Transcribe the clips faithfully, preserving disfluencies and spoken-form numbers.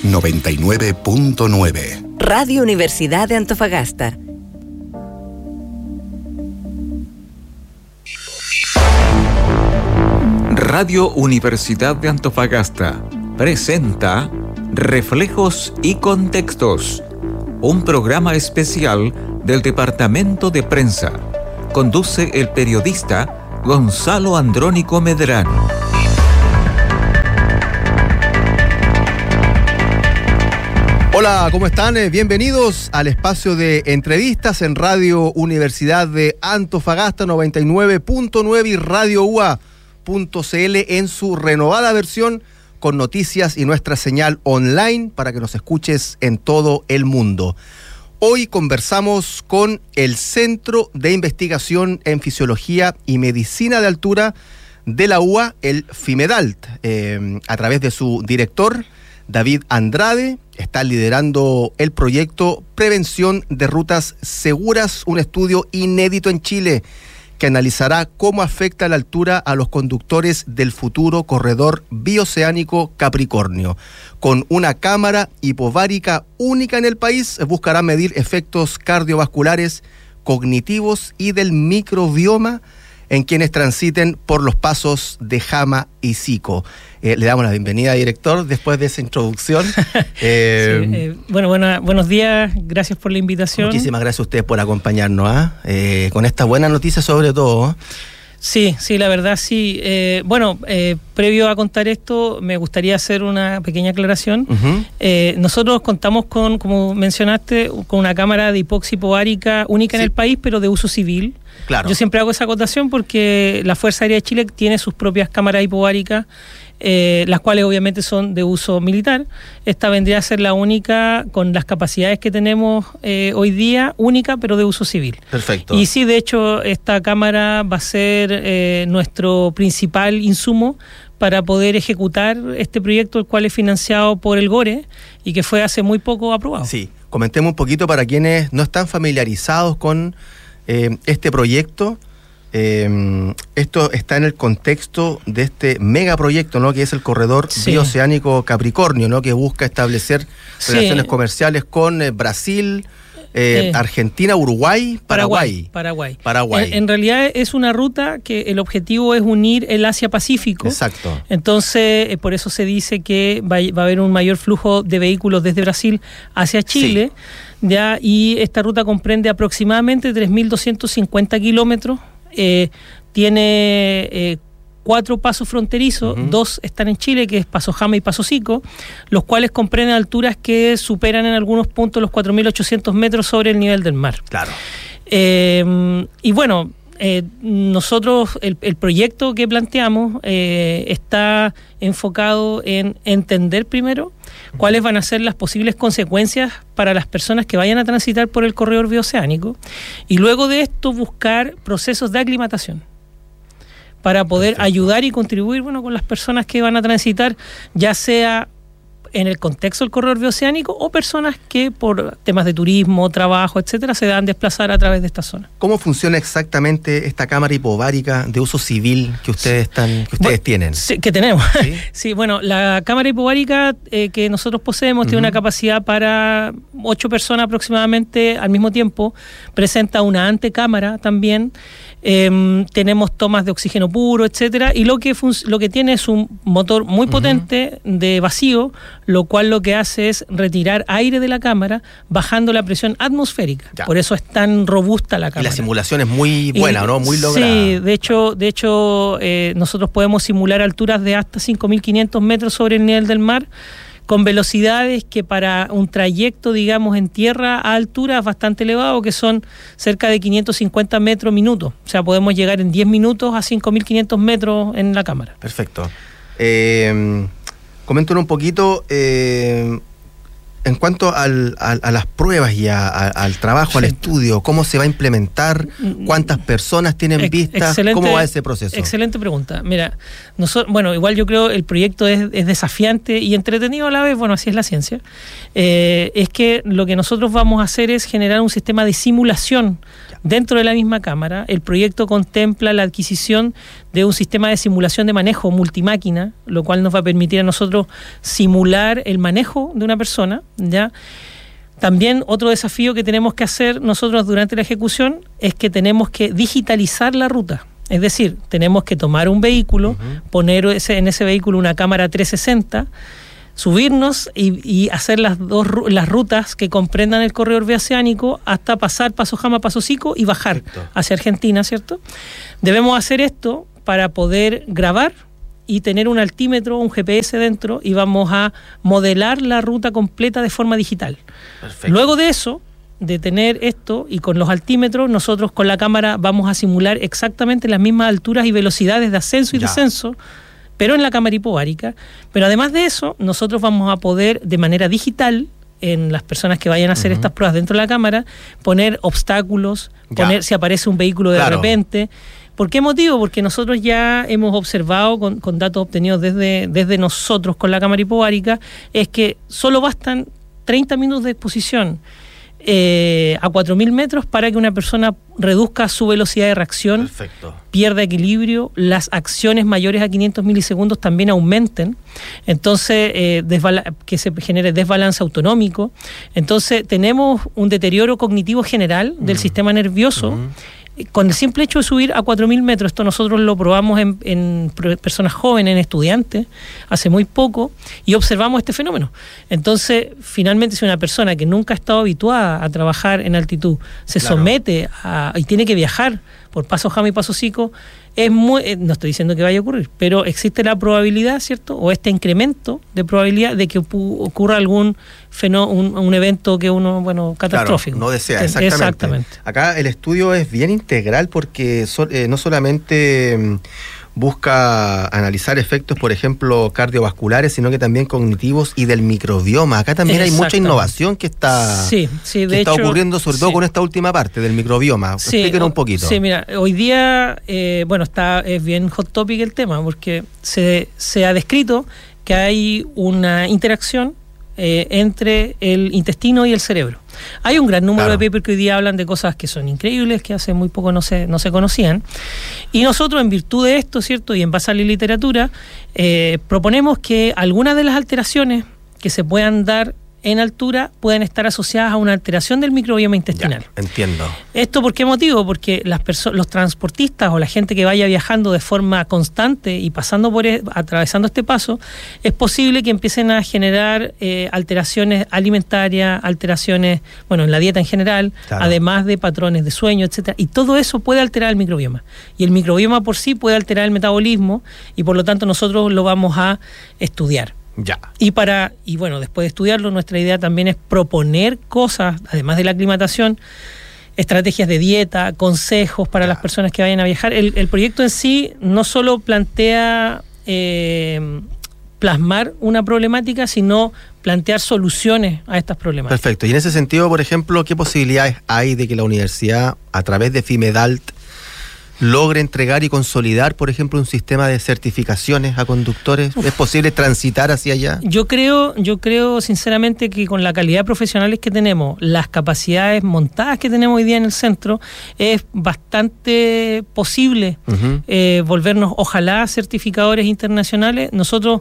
noventa y nueve punto nueve. Radio Universidad de Antofagasta. Radio Universidad de Antofagasta presenta Reflejos y Contextos, un programa especial del Departamento de Prensa. Conduce el periodista Gonzalo Andrónico Medrano. Hola, ¿cómo están? Bienvenidos al espacio de entrevistas en Radio Universidad de Antofagasta noventa y nueve punto nueve y Radio U A punto C L en su renovada versión con noticias y nuestra señal online para que nos escuches en todo el mundo. Hoy conversamos con el Centro de Investigación en Fisiología y Medicina de Altura de la U A, el FIMEDALT, eh, a través de su director, David Andrade. Está liderando el proyecto Prevención de Rutas Seguras, un estudio inédito en Chile que analizará cómo afecta la altura a los conductores del futuro corredor bioceánico Capricornio. Con una cámara hipovárica única en el país, buscará medir efectos cardiovasculares, cognitivos y del microbioma en quienes transiten por los pasos de Jama y Sico. Eh, le damos la bienvenida, director, después de esa introducción. Eh, sí, eh, bueno, bueno, buenos días, gracias por la invitación. Muchísimas gracias a ustedes por acompañarnos, ¿eh? Eh, con esta buena noticia sobre todo. Sí, sí, la verdad sí. Eh, bueno, eh, previo a contar esto, me gustaría hacer una pequeña aclaración. Uh-huh. Eh, nosotros contamos con, como mencionaste, con una cámara de hipoxia hipovárica única sí. en el país, pero de uso civil. Claro. Yo siempre hago esa acotación porque la Fuerza Aérea de Chile tiene sus propias cámaras hipováricas, eh, las cuales obviamente son de uso militar. Esta vendría a ser la única, con las capacidades que tenemos eh, hoy día, única pero de uso civil. Perfecto. Y sí, de hecho, esta cámara va a ser eh, nuestro principal insumo para poder ejecutar este proyecto, el cual es financiado por el GORE y que fue hace muy poco aprobado. Sí, comentemos un poquito para quienes no están familiarizados con Eh, este proyecto. Eh, esto está en el contexto de este megaproyecto, ¿no? Que es el corredor sí. bioceánico Capricornio, ¿no? Que busca establecer sí. relaciones comerciales con eh, Brasil, eh, eh, Argentina, Uruguay, Paraguay. Paraguay. Paraguay. En, en realidad es una ruta que el objetivo es unir el Asia-Pacífico. Exacto. Entonces, eh, por eso se dice que va, va a haber un mayor flujo de vehículos desde Brasil hacia Chile. Sí. Ya, y esta ruta comprende aproximadamente tres mil doscientos cincuenta kilómetros, eh, tiene eh, cuatro pasos fronterizos, uh-huh. dos están en Chile, que es Paso Jama y Paso Sico, los cuales comprenden alturas que superan en algunos puntos los cuatro mil ochocientos metros sobre el nivel del mar. Claro. Eh, y bueno, eh, nosotros, el, el proyecto que planteamos eh, está enfocado en entender primero cuáles van a ser las posibles consecuencias para las personas que vayan a transitar por el corredor bioceánico y luego de esto buscar procesos de aclimatación para poder Perfecto. ayudar y contribuir bueno, con las personas que van a transitar, ya sea en el contexto del corredor bioceánico o personas que por temas de turismo, trabajo, etcétera, se dan desplazar a través de esta zona. ¿Cómo funciona exactamente esta cámara hipovárica de uso civil que ustedes están, que ustedes bueno, tienen? Sí, que tenemos. ¿Sí? Sí, bueno, la cámara hipovárica eh, que nosotros poseemos uh-huh. tiene una capacidad para ocho personas aproximadamente al mismo tiempo. Presenta una antecámara también. Eh, tenemos tomas de oxígeno puro, etcétera, y lo que fun- lo que tiene es un motor muy potente uh-huh. de vacío, lo cual lo que hace es retirar aire de la cámara bajando la presión atmosférica. Ya. Por eso es tan robusta la cámara. Y la simulación es muy buena, y, ¿no? Muy lograda. Sí, de hecho, de hecho eh, nosotros podemos simular alturas de hasta cinco mil quinientos metros sobre el nivel del mar, con velocidades que para un trayecto, digamos, en tierra a altura bastante elevado, que son cerca de quinientos cincuenta metros minutos. O sea, podemos llegar en diez minutos a cinco mil quinientos metros en la cámara. Perfecto. Eh, coméntanos un poquito, eh, en cuanto al, al, a las pruebas y a, a, al trabajo, sí. al estudio, ¿cómo se va a implementar? ¿Cuántas personas tienen Ex- vistas? ¿Cómo va ese proceso? Excelente pregunta. Mira, nosotros, bueno, igual yo creo el proyecto es, es desafiante y entretenido a la vez, bueno, así es la ciencia. Eh, es que lo que nosotros vamos a hacer es generar un sistema de simulación ya. dentro de la misma cámara. El proyecto contempla la adquisición de un sistema de simulación de manejo multimáquina, lo cual nos va a permitir a nosotros simular el manejo de una persona, ¿ya? También otro desafío que tenemos que hacer nosotros durante la ejecución es que tenemos que digitalizar la ruta. Es decir, tenemos que tomar un vehículo, uh-huh. poner ese, en ese vehículo una cámara trescientos sesenta, subirnos y, y hacer las dos las rutas que comprendan el corredor bioceánico hasta pasar Paso Jama, Paso Sico y bajar Perfecto. hacia Argentina, ¿cierto? Debemos hacer esto para poder grabar y tener un altímetro, un G P S dentro, y vamos a modelar la ruta completa de forma digital. Perfecto. Luego de eso, de tener esto y con los altímetros, nosotros con la cámara vamos a simular exactamente las mismas alturas y velocidades de ascenso y ya. descenso, pero en la cámara hipobárica. Pero además de eso, nosotros vamos a poder, de manera digital, en las personas que vayan a hacer uh-huh. estas pruebas dentro de la cámara, poner obstáculos, ya. poner si aparece un vehículo de claro. repente. ¿Por qué motivo? Porque nosotros ya hemos observado con, con datos obtenidos desde, desde nosotros con la cámara hipobárica, es que solo bastan treinta minutos de exposición eh, a cuatro mil metros para que una persona reduzca su velocidad de reacción, Perfecto. pierda equilibrio, las acciones mayores a quinientos milisegundos también aumenten, entonces eh, desbala- que se genere desbalance autonómico. Entonces tenemos un deterioro cognitivo general del uh-huh. sistema nervioso, uh-huh. con el simple hecho de subir a cuatro mil metros. Esto nosotros lo probamos en, en personas jóvenes, en estudiantes, hace muy poco, y observamos este fenómeno. Entonces, finalmente, si una persona que nunca ha estado habituada a trabajar en altitud se claro. somete a, y tiene que viajar por Paso Jama y Paso Sico, es muy, no estoy diciendo que vaya a ocurrir, pero existe la probabilidad, ¿cierto? O este incremento de probabilidad de que ocurra algún fenó, un, un evento que uno, bueno, catastrófico. Claro, no desea, exactamente. exactamente. Acá el estudio es bien integral porque so, eh, no solamente busca analizar efectos, por ejemplo, cardiovasculares, sino que también cognitivos y del microbioma. Acá también hay mucha innovación que está, sí, sí, de que hecho, está ocurriendo, sobre todo sí. con esta última parte del microbioma. Sí, Explíquenos un poquito. Sí, mira, hoy día, eh, bueno, está es bien hot topic el tema, porque se, se ha descrito que hay una interacción eh, entre el intestino y el cerebro. Hay un gran número claro. de papers que hoy día hablan de cosas que son increíbles, que hace muy poco no se, no se conocían. Y nosotros, en virtud de esto, ¿cierto? Y en base a la literatura, eh, proponemos que algunas de las alteraciones que se puedan dar en altura pueden estar asociadas a una alteración del microbioma intestinal. Ya, entiendo. ¿Esto por qué motivo? Porque las perso- los transportistas o la gente que vaya viajando de forma constante y pasando por e- atravesando este paso, es posible que empiecen a generar eh, alteraciones alimentarias, alteraciones, bueno, en la dieta en general, claro. además de patrones de sueño, etcétera. Y todo eso puede alterar el microbioma. Y el microbioma por sí puede alterar el metabolismo y por lo tanto nosotros lo vamos a estudiar. Ya. Y para y bueno, después de estudiarlo, nuestra idea también es proponer cosas, además de la aclimatación, estrategias de dieta, consejos para claro. las personas que vayan a viajar. El, el proyecto en sí no solo plantea eh, plasmar una problemática, sino plantear soluciones a estas problemáticas. Perfecto. Y en ese sentido, por ejemplo, ¿qué posibilidades hay de que la universidad, a través de FIMEDALT, logre entregar y consolidar, por ejemplo, un sistema de certificaciones a conductores? Uf. ¿Es posible transitar hacia allá? Yo creo, yo creo sinceramente que con la calidad de profesionales que tenemos, las capacidades montadas que tenemos hoy día en el centro, es bastante posible uh-huh. eh, volvernos, ojalá, certificadores internacionales. Nosotros,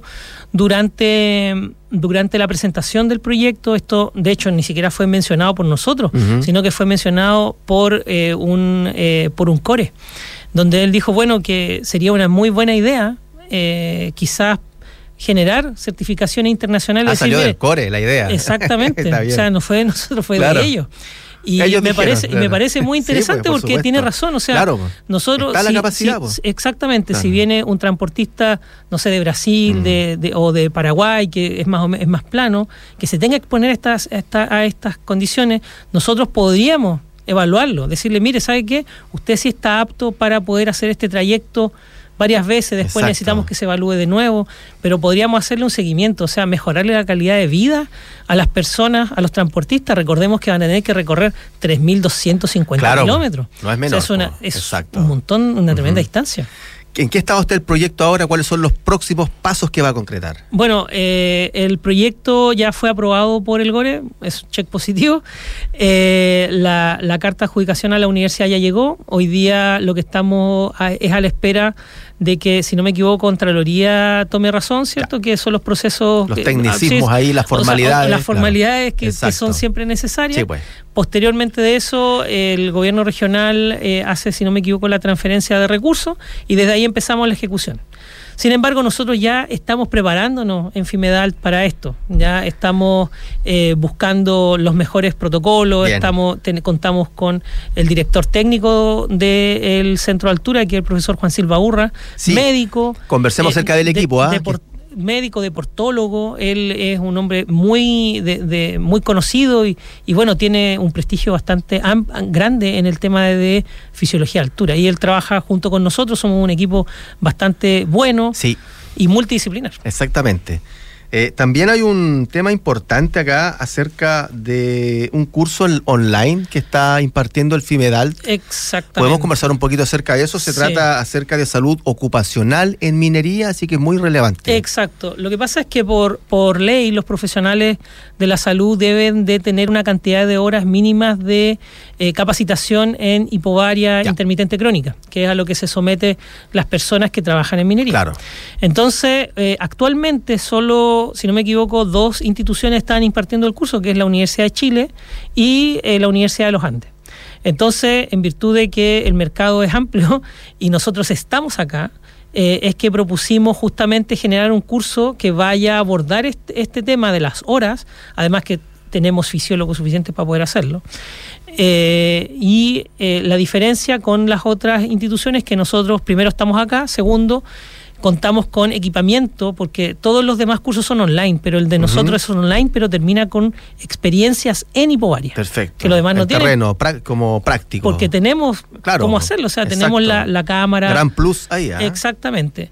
durante... Durante la presentación del proyecto, esto de hecho ni siquiera fue mencionado por nosotros, uh-huh. sino que fue mencionado por eh, un eh, por un core, donde él dijo, bueno, que sería una muy buena idea eh, quizás generar certificaciones internacionales. Ah, salió del core la idea. Exactamente, o sea, no fue de nosotros, fue claro. de ellos. Y me dijeron, parece claro. y me parece muy interesante sí, pues, por porque supuesto. Tiene razón, o sea, claro, nosotros está la si, capacidad, si, pues. exactamente, claro. si viene un transportista, no sé, de Brasil, mm. de, de, o de Paraguay, que es más o menos, es más plano, que se tenga que exponer a estas, a, esta, a estas condiciones, nosotros podríamos evaluarlo, decirle, mire, ¿sabe qué? Usted sí está apto para poder hacer este trayecto varias veces, después Exacto. necesitamos que se evalúe de nuevo, pero podríamos hacerle un seguimiento, o sea, mejorarle la calidad de vida a las personas, a los transportistas. Recordemos que van a tener que recorrer tres mil doscientos cincuenta Claro, kilómetros. no es menor, O sea, es una, po. es Exacto. un montón, una tremenda Ujú. distancia. ¿En qué estado está el proyecto ahora? ¿Cuáles son los próximos pasos que va a concretar? Bueno, eh, el proyecto ya fue aprobado por el GORE, es un check positivo. Eh, la, la carta de adjudicación a la universidad ya llegó. Hoy día lo que estamos a, es a la espera de que, si no me equivoco, Contraloría tome razón, ¿cierto? Ya. Que son los procesos... Los que, tecnicismos sí, ahí, las formalidades. O sea, las formalidades claro. que, que son siempre necesarias. Sí, pues. Posteriormente de eso, el gobierno regional eh, hace, si no me equivoco, la transferencia de recursos y desde ahí empezamos la ejecución. Sin embargo, nosotros ya estamos preparándonos en Fimedal para esto. Ya estamos eh, buscando los mejores protocolos. Bien. Estamos ten, contamos con el director técnico del Centro de Altura, que es el profesor Juan Silva Urra, sí. médico. Conversemos eh, acerca del equipo. De, ¿ah? de por, médico, deportólogo. Él es un hombre muy de, de muy conocido y, y bueno, tiene un prestigio bastante am, grande en el tema de, de fisiología de altura, y él trabaja junto con nosotros. Somos un equipo bastante bueno, sí. y multidisciplinar. Exactamente. Eh, también hay un tema importante acá acerca de un curso online que está impartiendo el Fimedal. Exactamente. Podemos conversar un poquito acerca de eso. Se sí. trata acerca de salud ocupacional en minería, así que es muy relevante. Exacto. Lo que pasa es que por, por ley los profesionales de la salud deben de tener una cantidad de horas mínimas de eh, capacitación en hipobaria ya. intermitente crónica, que es a lo que se somete las personas que trabajan en minería. Claro. Entonces, eh, actualmente solo, si no me equivoco, dos instituciones están impartiendo el curso, que es la Universidad de Chile y eh, la Universidad de los Andes. Entonces, en virtud de que el mercado es amplio y nosotros estamos acá, eh, es que propusimos justamente generar un curso que vaya a abordar este, este tema de las horas, además que tenemos fisiólogos suficientes para poder hacerlo. Eh, y eh, la diferencia con las otras instituciones, que nosotros primero estamos acá, segundo, contamos con equipamiento, porque todos los demás cursos son online, pero el de nosotros uh-huh. es online, pero termina con experiencias en hipobaria. Perfecto. Que los demás no tienen. Terreno, pra- como práctico. Porque tenemos claro, cómo hacerlo, o sea, exacto. tenemos la, la cámara. Gran plus ahí, ¿eh? Exactamente.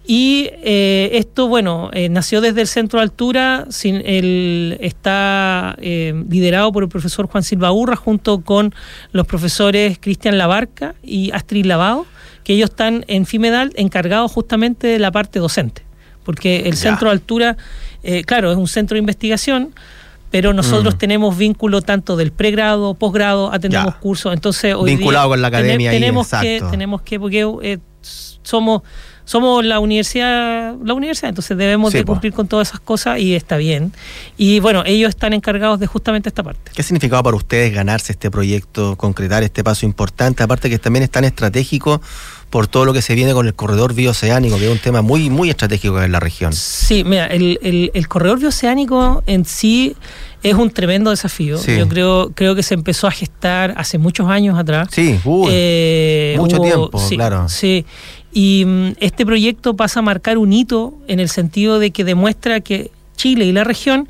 Y eh, esto, bueno, eh, nació desde el Centro de Altura, sin el, está eh, liderado por el profesor Juan Silva Urra, junto con los profesores Cristian Labarca y Astrid Lavado, que ellos están en Fimedal encargados justamente de la parte docente, porque el ya. Centro de Altura, eh, claro, es un centro de investigación, pero nosotros mm. tenemos vínculo tanto del pregrado, posgrado, atendemos ya. cursos, entonces hoy vinculado día con la academia ten, tenemos ahí, que tenemos que porque eh, somos somos la universidad, la universidad, entonces debemos sí, de cumplir po. con todas esas cosas y está bien. Y bueno, ellos están encargados de justamente esta parte. ¿Qué significaba para ustedes ganarse este proyecto, concretar este paso importante, aparte que también es tan estratégico por todo lo que se viene con el corredor bioceánico, que es un tema muy muy estratégico en la región? Sí, mira, el, el, el corredor bioceánico en sí es un tremendo desafío. Sí. Yo creo creo que se empezó a gestar hace muchos años atrás. Sí, uy, eh, mucho hubo, tiempo, sí, claro. Sí, y um, este proyecto pasa a marcar un hito en el sentido de que demuestra que Chile y la región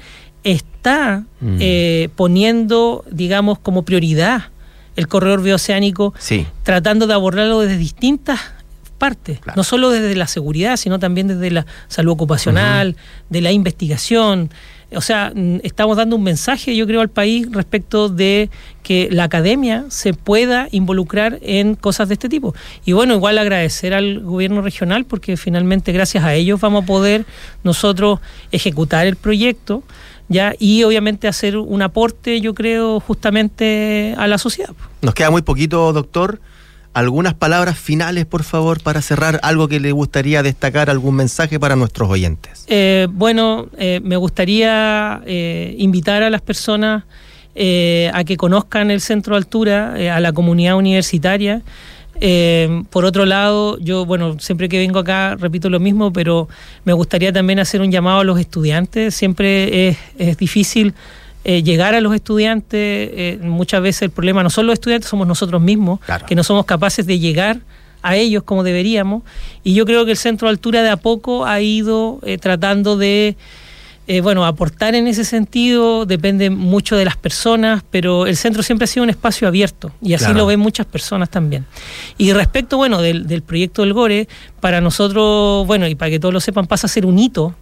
está mm. eh, poniendo, digamos, como prioridad el corredor bioceánico, sí. tratando de abordarlo desde distintas partes, claro. no solo desde la seguridad, sino también desde la salud ocupacional, uh-huh. de la investigación. O sea, estamos dando un mensaje, yo creo, al país respecto de que la academia se pueda involucrar en cosas de este tipo. Y bueno, igual agradecer al gobierno regional, porque finalmente gracias a ellos vamos a poder nosotros ejecutar el proyecto, ya, y obviamente hacer un aporte, yo creo, justamente a la sociedad. Nos queda muy poquito, doctor. Algunas palabras finales, por favor, para cerrar, algo que le gustaría destacar, algún mensaje para nuestros oyentes. Eh, bueno, eh, me gustaría eh, invitar a las personas eh, a que conozcan el Centro de Altura, eh, a la comunidad universitaria. Eh, por otro lado, yo, bueno, siempre que vengo acá repito lo mismo, pero me gustaría también hacer un llamado a los estudiantes. Siempre es, es difícil Eh, llegar a los estudiantes, eh, muchas veces el problema no son los estudiantes, somos nosotros mismos, claro. que no somos capaces de llegar a ellos como deberíamos, y yo creo que el Centro de Altura de a poco ha ido eh, tratando de, eh, bueno, aportar en ese sentido depende mucho de las personas, pero el centro siempre ha sido un espacio abierto y así claro. lo ven muchas personas también. Y respecto, bueno, del, del proyecto del Gore, para nosotros, bueno, y para que todos lo sepan, pasa a ser un hito,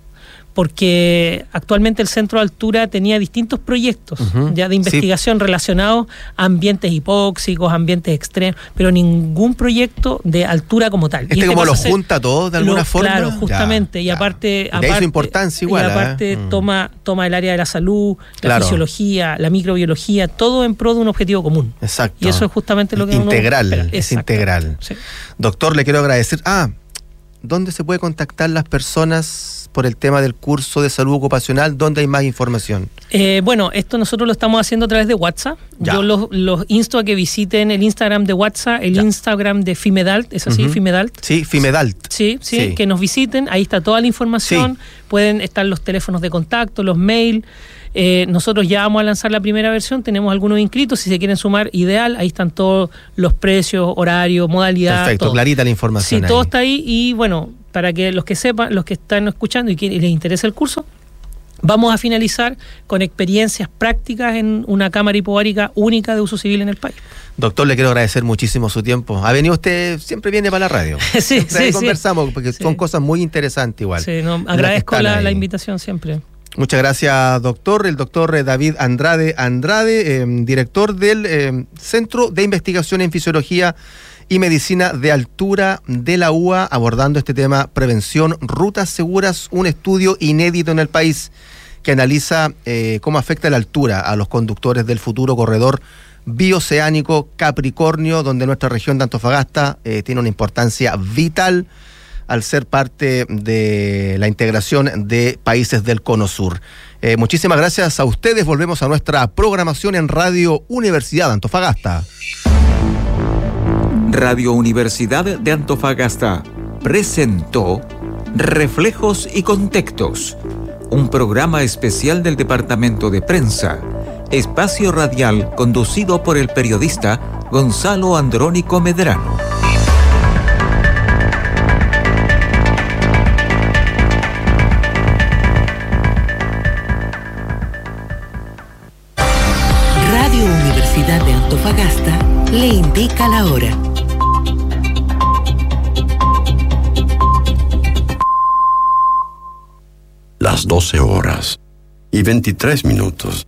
porque actualmente el Centro de Altura tenía distintos proyectos uh-huh. ya de investigación sí. relacionados a ambientes hipóxicos, ambientes extremos, pero ningún proyecto de altura como tal. Este, y este como lo junta todo de alguna lo, forma. Claro, justamente. Ya, y aparte, ya. aparte, su importancia igual, y aparte ¿eh? toma, toma el área de la salud, la claro. fisiología, la microbiología, todo en pro de un objetivo común. Exacto. Y eso es justamente lo que integral, uno es integral. Sí. Doctor, le quiero agradecer. Ah, ¿dónde se puede contactar las personas por el tema del curso de salud ocupacional? ¿Dónde hay más información? Eh, bueno, esto nosotros lo estamos haciendo a través de WhatsApp. Ya. Yo los, los insto a que visiten el Instagram de WhatsApp, el ya. Instagram de Fimedalt, ¿es así? Uh-huh. Fimedalt. Sí, Fimedalt. Sí, sí, sí, que nos visiten, ahí está toda la información, sí. pueden estar los teléfonos de contacto, los mails. Eh, nosotros ya vamos a lanzar la primera versión, tenemos algunos inscritos, si se quieren sumar, ideal, ahí están todos los precios, horarios, modalidad. Perfecto, todo. Clarita la información. Sí, ahí. todo está ahí y bueno, para que los que sepan, los que están escuchando y que les interesa el curso, vamos a finalizar con experiencias prácticas en una cámara hipobárica única de uso civil en el país. Doctor, le quiero agradecer muchísimo su tiempo. Ha venido usted, siempre viene para la radio. sí, siempre sí, conversamos, porque sí. son cosas muy interesantes igual. Sí, no, agradezco la, la invitación siempre. Muchas gracias, doctor. El doctor David Andrade Andrade, eh, director del eh, Centro de Investigación en Fisiología y Medicina de Altura de la U A, abordando este tema, prevención, rutas seguras, un estudio inédito en el país que analiza eh, cómo afecta la altura a los conductores del futuro corredor bioceánico Capricornio, donde nuestra región de Antofagasta eh, tiene una importancia vital al ser parte de la integración de países del Cono Sur. Eh, muchísimas gracias a ustedes. Volvemos a nuestra programación en Radio Universidad de Antofagasta. Radio Universidad de Antofagasta presentó Reflejos y Contextos, un programa especial del Departamento de Prensa, espacio radial conducido por el periodista Gonzalo Andrónico Medrano. Radio Universidad de Antofagasta le indica la hora. Las doce horas y veintitrés minutos.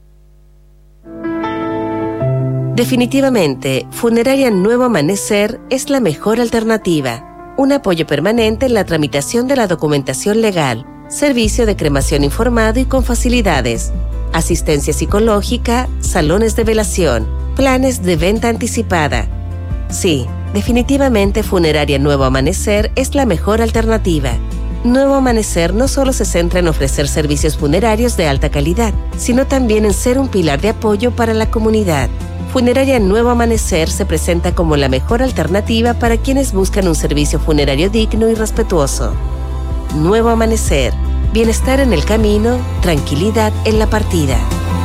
Definitivamente, Funeraria Nuevo Amanecer es la mejor alternativa. Un apoyo permanente en la tramitación de la documentación legal, servicio de cremación informado y con facilidades, asistencia psicológica, salones de velación, planes de venta anticipada. Sí, definitivamente Funeraria Nuevo Amanecer es la mejor alternativa. Nuevo Amanecer no solo se centra en ofrecer servicios funerarios de alta calidad, sino también en ser un pilar de apoyo para la comunidad. Funeraria Nuevo Amanecer se presenta como la mejor alternativa para quienes buscan un servicio funerario digno y respetuoso. Nuevo Amanecer. Bienestar en el camino, tranquilidad en la partida.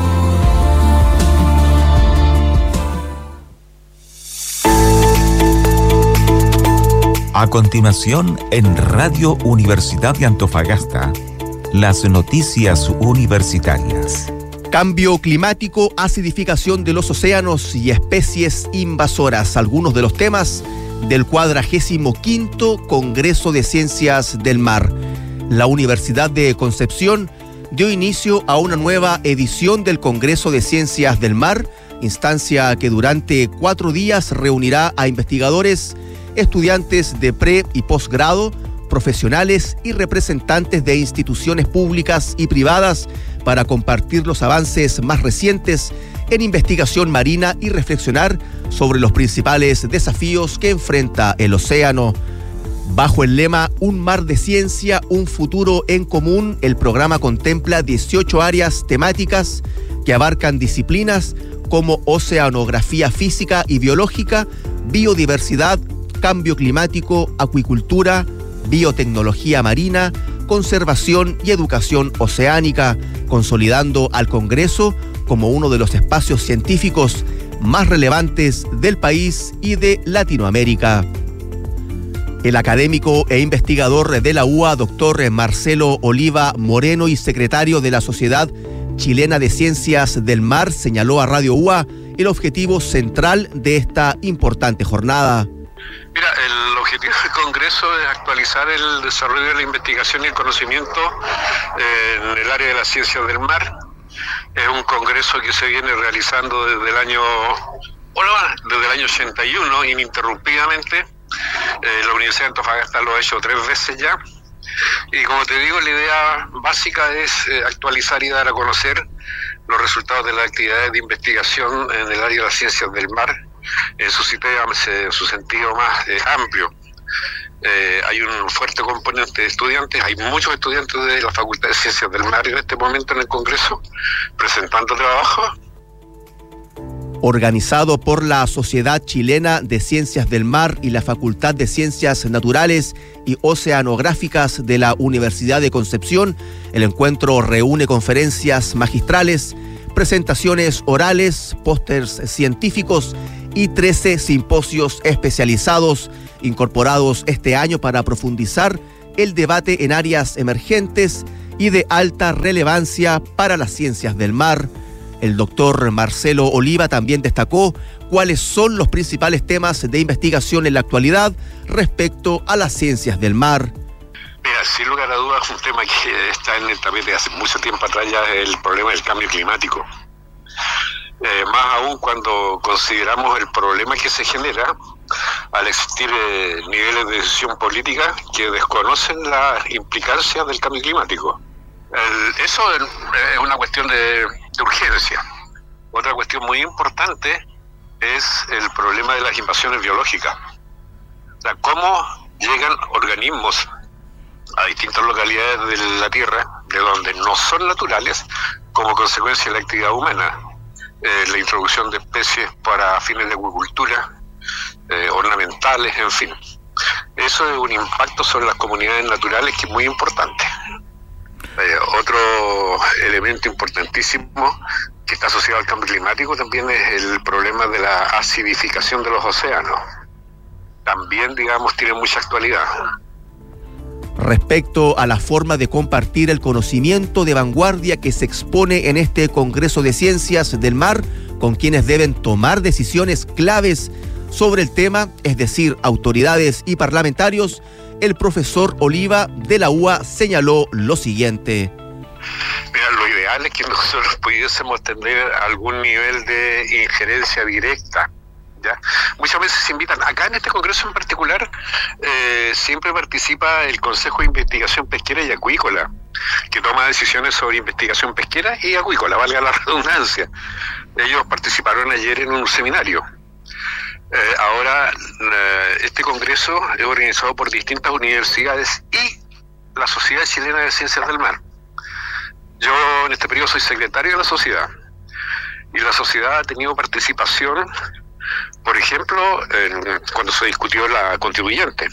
A continuación, en Radio Universidad de Antofagasta, las noticias universitarias. Cambio climático, acidificación de los océanos y especies invasoras. Algunos de los temas del cuadragésimo quinto Congreso de Ciencias del Mar. La Universidad de Concepción dio inicio a una nueva edición del Congreso de Ciencias del Mar, instancia que durante cuatro días reunirá a investigadores, estudiantes de pre- y posgrado, profesionales y representantes de instituciones públicas y privadas para compartir los avances más recientes en investigación marina y reflexionar sobre los principales desafíos que enfrenta el océano. Bajo el lema Un mar de ciencia, un futuro en común, el programa contempla dieciocho áreas temáticas que abarcan disciplinas como oceanografía física y biológica, biodiversidad, cambio climático, acuicultura, biotecnología marina, conservación y educación oceánica, consolidando al Congreso como uno de los espacios científicos más relevantes del país y de Latinoamérica. El académico e investigador de la U A, doctor Marcelo Oliva Moreno y secretario de la Sociedad Chilena de Ciencias del Mar, señaló a Radio U A el objetivo central de esta importante jornada. Mira, el objetivo del Congreso es actualizar el desarrollo de la investigación y el conocimiento en el área de las ciencias del mar. Es un congreso que se viene realizando desde el año, bueno, desde el año ochenta y uno ininterrumpidamente. Eh, la Universidad de Antofagasta lo ha hecho tres veces ya. Y como te digo, la idea básica es eh, actualizar y dar a conocer los resultados de las actividades de investigación en el área de las ciencias del mar, en su, en su sentido más eh, amplio. Eh, hay un fuerte componente de estudiantes, hay muchos estudiantes de la Facultad de Ciencias del Mar en este momento en el Congreso, presentando trabajo. Organizado por la Sociedad Chilena de Ciencias del Mar y la Facultad de Ciencias Naturales y Oceanográficas de la Universidad de Concepción, el encuentro reúne conferencias magistrales, presentaciones orales, pósters científicos y trece simposios especializados incorporados este año para profundizar el debate en áreas emergentes y de alta relevancia para las ciencias del mar. El doctor Marcelo Oliva también destacó cuáles son los principales temas de investigación en la actualidad respecto a las ciencias del mar. Mira, sin lugar a dudas, un tema que está en el tapete hace mucho tiempo atrás ya es el problema del cambio climático. Eh, más aún cuando consideramos el problema que se genera al existir eh, niveles de decisión política que desconocen la implicancia del cambio climático. El, eso es una cuestión de, de urgencia. Otra cuestión muy importante es el problema de las invasiones biológicas. O sea, cómo llegan organismos a distintas localidades de la Tierra, de donde no son naturales, como consecuencia de la actividad humana. Eh, la introducción de especies para fines de acuicultura, eh, ornamentales, en fin. Eso es un impacto sobre las comunidades naturales que es muy importante. Eh, otro elemento importantísimo que está asociado al cambio climático también es el problema de la acidificación de los océanos. También, digamos, tiene mucha actualidad. Respecto a la forma de compartir el conocimiento de vanguardia que se expone en este Congreso de Ciencias del Mar, con quienes deben tomar decisiones claves sobre el tema, es decir, autoridades y parlamentarios, el profesor Oliva de la U A señaló lo siguiente. Mira, lo ideal es que nosotros pudiésemos tener algún nivel de injerencia directa. ¿Ya? Muchas veces se invitan, acá en este congreso en particular, eh, siempre participa el Consejo de Investigación Pesquera y Acuícola, que toma decisiones sobre investigación pesquera y acuícola, valga la redundancia. Ellos participaron ayer en un seminario. Eh, ahora, eh, este congreso es organizado por distintas universidades y la Sociedad Chilena de Ciencias del Mar. Yo en este periodo soy secretario de la sociedad, y la sociedad ha tenido participación. Por ejemplo, en, cuando se discutió la constituyente,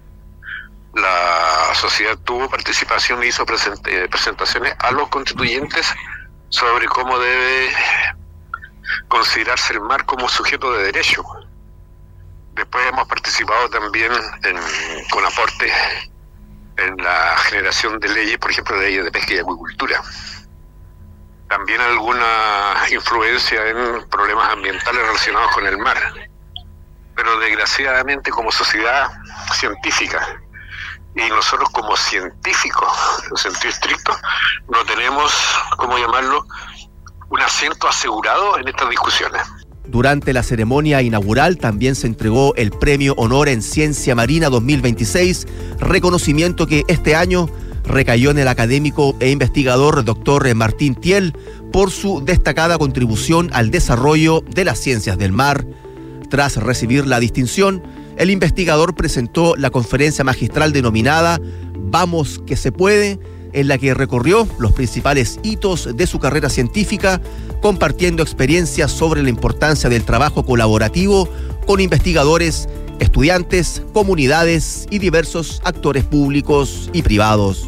la sociedad tuvo participación e hizo present, eh, presentaciones a los constituyentes sobre cómo debe considerarse el mar como sujeto de derecho. Después hemos participado también en, con aporte en la generación de leyes, por ejemplo, de leyes de pesca y acuicultura. También alguna influencia en problemas ambientales relacionados con el mar. Pero desgraciadamente como sociedad científica y nosotros como científicos, en sentido estricto, no tenemos, ¿cómo llamarlo?, un asiento asegurado en estas discusiones. Durante la ceremonia inaugural también se entregó el Premio Honor en Ciencia Marina dos mil veintiséis, reconocimiento que este año recayó en el académico e investigador doctor Martín Thiel por su destacada contribución al desarrollo de las ciencias del mar. Tras recibir la distinción, el investigador presentó la conferencia magistral denominada Vamos que se puede, en la que recorrió los principales hitos de su carrera científica, compartiendo experiencias sobre la importancia del trabajo colaborativo con investigadores, estudiantes, comunidades y diversos actores públicos y privados.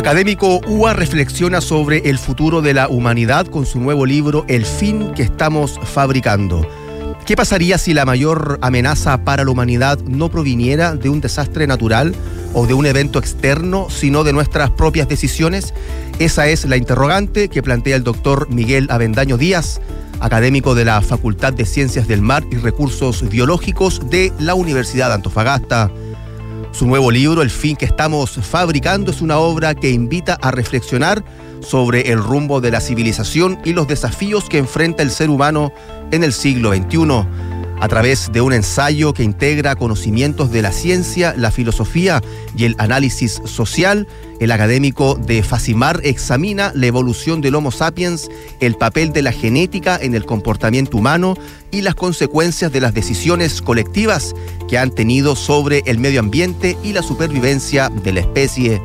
Académico U A reflexiona sobre el futuro de la humanidad con su nuevo libro El fin que estamos fabricando. ¿Qué pasaría si la mayor amenaza para la humanidad no proviniera de un desastre natural o de un evento externo, sino de nuestras propias decisiones? Esa es la interrogante que plantea el doctor Miguel Avendaño Díaz, académico de la Facultad de Ciencias del Mar y Recursos Biológicos de la Universidad de Antofagasta. Su nuevo libro, El fin que estamos fabricando, es una obra que invita a reflexionar sobre el rumbo de la civilización y los desafíos que enfrenta el ser humano en el siglo veintiuno. A través de un ensayo que integra conocimientos de la ciencia, la filosofía y el análisis social, el académico de Facimar examina la evolución del Homo sapiens, el papel de la genética en el comportamiento humano y las consecuencias de las decisiones colectivas que han tenido sobre el medio ambiente y la supervivencia de la especie.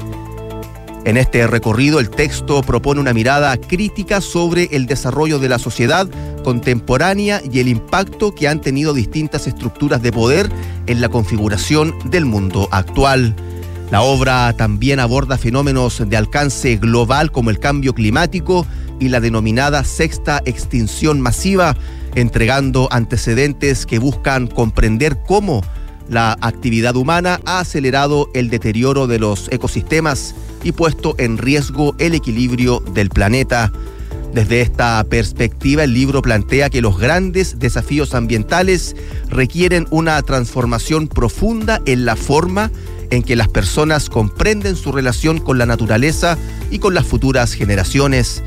En este recorrido, el texto propone una mirada crítica sobre el desarrollo de la sociedad contemporánea y el impacto que han tenido distintas estructuras de poder en la configuración del mundo actual. La obra también aborda fenómenos de alcance global como el cambio climático y la denominada sexta extinción masiva, entregando antecedentes que buscan comprender cómo la actividad humana ha acelerado el deterioro de los ecosistemas y puesto en riesgo el equilibrio del planeta. Desde esta perspectiva, el libro plantea que los grandes desafíos ambientales requieren una transformación profunda en la forma en que las personas comprenden su relación con la naturaleza y con las futuras generaciones.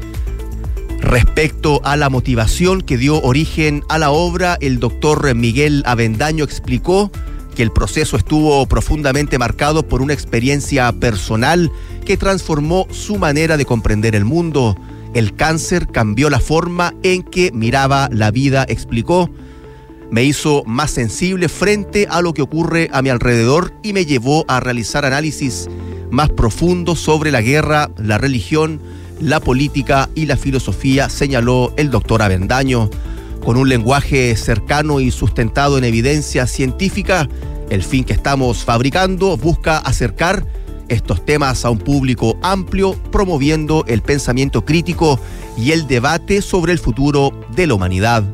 Respecto a la motivación que dio origen a la obra, el doctor Miguel Avendaño explicó que el proceso estuvo profundamente marcado por una experiencia personal que transformó su manera de comprender el mundo. El cáncer cambió la forma en que miraba la vida, explicó. Me hizo más sensible frente a lo que ocurre a mi alrededor y me llevó a realizar análisis más profundos sobre la guerra, la religión, la política y la filosofía, señaló el doctor Avendaño. Con un lenguaje cercano y sustentado en evidencia científica, El fin que estamos fabricando busca acercar estos temas a un público amplio, promoviendo el pensamiento crítico y el debate sobre el futuro de la humanidad.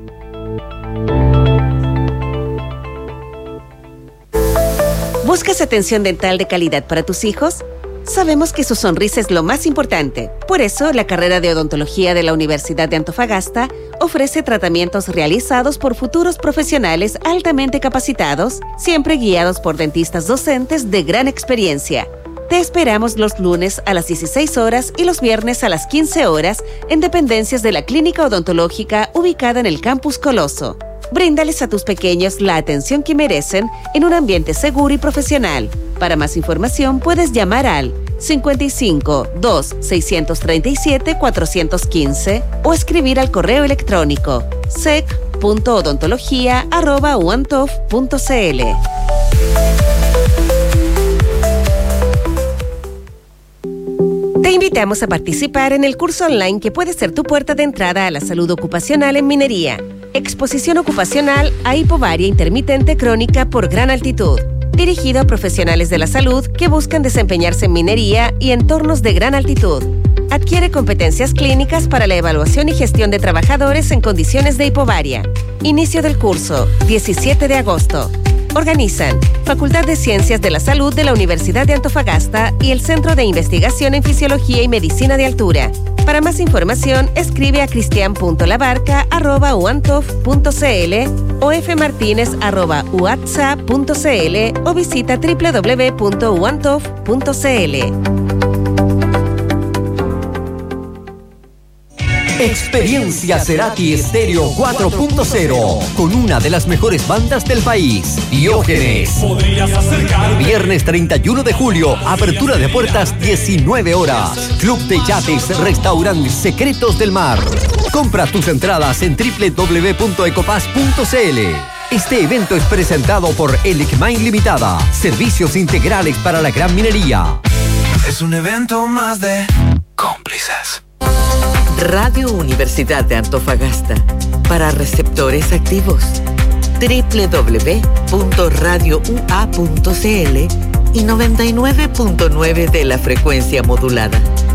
¿Buscas atención dental de calidad para tus hijos? Sabemos que su sonrisa es lo más importante. Por eso, la carrera de odontología de la Universidad de Antofagasta ofrece tratamientos realizados por futuros profesionales altamente capacitados, siempre guiados por dentistas docentes de gran experiencia. Te esperamos los lunes a las dieciséis horas y los viernes a las quince horas en dependencias de la Clínica Odontológica ubicada en el Campus Coloso. Bríndales a tus pequeños la atención que merecen en un ambiente seguro y profesional. Para más información puedes llamar al cincuenta y cinco, dos, seiscientos treinta y siete, cuatrocientos quince o escribir al correo electrónico sec punto odontología arroba uantof punto cl. Te invitamos a participar en el curso online que puede ser tu puerta de entrada a la salud ocupacional en minería. Exposición ocupacional a hipovaria intermitente crónica por gran altitud. Dirigido a profesionales de la salud que buscan desempeñarse en minería y entornos de gran altitud. Adquiere competencias clínicas para la evaluación y gestión de trabajadores en condiciones de hipovaria. Inicio del curso, diecisiete de agosto. Organizan Facultad de Ciencias de la Salud de la Universidad de Antofagasta y el Centro de Investigación en Fisiología y Medicina de Altura. Para más información, escribe a cristian punto labarca arroba uantof punto cl o fmartinez arroba uatsa punto cl o visita doble u doble u doble u punto uantof punto cl. Experiencia Cerati Estéreo cuatro punto cero con una de las mejores bandas del país, Diógenes. Viernes treinta y uno de julio, apertura de puertas diecinueve horas. Club de Yates, Restaurante Secretos del Mar. Compra tus entradas en doble u doble u doble u punto ecopass punto cl. Este evento es presentado por Elecmain Limitada, servicios integrales para la gran minería. Es un evento más de cómplices. Radio Universidad de Antofagasta, para receptores activos. doble u doble u doble u punto radio u a punto cl y noventa y nueve punto nueve de la frecuencia modulada.